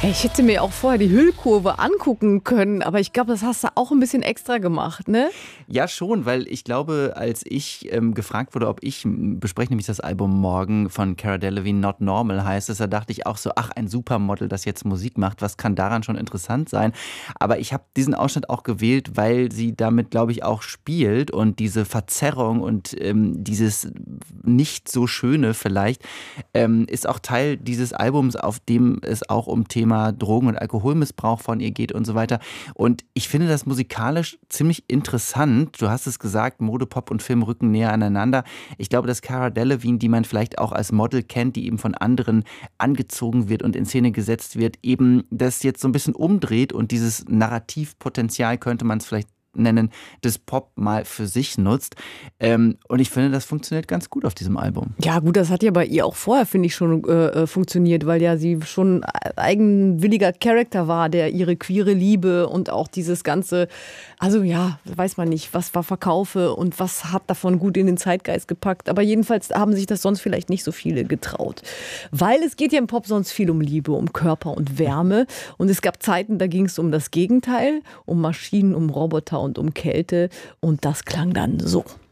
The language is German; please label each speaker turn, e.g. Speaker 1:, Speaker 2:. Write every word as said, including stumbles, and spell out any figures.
Speaker 1: Ja, ich hätte mir auch vorher die Hüllkurve angucken können, aber ich glaube, das hast du auch ein bisschen extra gemacht, ne?
Speaker 2: Ja, schon, weil ich glaube, als ich ähm, gefragt wurde, ob ich, bespreche nämlich das Album morgen von Cara Delevingne, Not Normal heißt es, da dachte ich auch so, ach, ein Supermodel, das jetzt Musik macht, was kann daran schon interessant sein? Aber ich habe diesen Ausschnitt auch gewählt, weil sie damit, glaube ich, auch spielt und diese Verzerrung und ähm, dieses nicht so Schöne vielleicht ähm, ist auch Teil dieses Albums, auf dem es auch um Thema Drogen- und Alkoholmissbrauch von ihr geht und so weiter. Und ich finde das musikalisch ziemlich interessant. Du hast es gesagt, Mode, Pop und Film rücken näher aneinander. Ich glaube, dass Cara Delevingne, die man vielleicht auch als Model kennt, die eben von anderen angezogen wird und in Szene gesetzt wird, eben das jetzt so ein bisschen umdreht und dieses Narrativpotenzial, könnte man es vielleicht nennen, des Pop mal für sich nutzt. Ähm, und ich finde, das funktioniert ganz gut auf diesem Album.
Speaker 1: Ja gut, das hat ja bei ihr auch vorher, finde ich, schon äh, funktioniert, weil ja sie schon ein eigenwilliger Charakter war, der ihre queere Liebe und auch dieses ganze, also ja, weiß man nicht, was war Verkaufe und was hat davon gut in den Zeitgeist gepackt. Aber jedenfalls haben sich das sonst vielleicht nicht so viele getraut. Weil es geht ja im Pop sonst viel um Liebe, um Körper und Wärme. Und es gab Zeiten, da ging es um das Gegenteil, um Maschinen, um Roboter und um Kälte. Und das klang dann so.